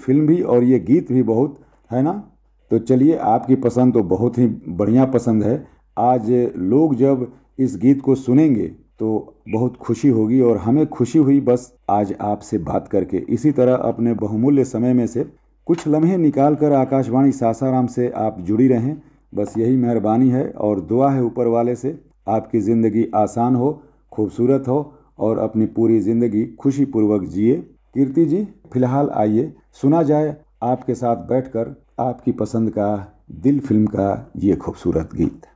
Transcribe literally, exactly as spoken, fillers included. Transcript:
Film भी और ये गीत भी बहुत है ना। तो चलिए, आपकी पसंद तो बहुत ही बढ़िया पसंद है। आज लोग जब इस गीत को सुनेंगे तो बहुत खुशी होगी और हमें खुशी हुई बस आज आपसे बात करके। इसी तरह अपने बहुमूल्य समय में से कुछ लम्हे निकाल कर आकाशवाणी सासाराम से आप जुड़ी रहें, बस यही मेहरबानी है। और दुआ है ऊपर वाले से आपकी ज़िंदगी आसान हो, खूबसूरत हो और अपनी पूरी ज़िंदगी खुशीपूर्वक जिए। कीर्ति जी, फिलहाल आइए सुना जाए आपके साथ बैठकर आपकी पसंद का दिल फिल्म का ये खूबसूरत गीत।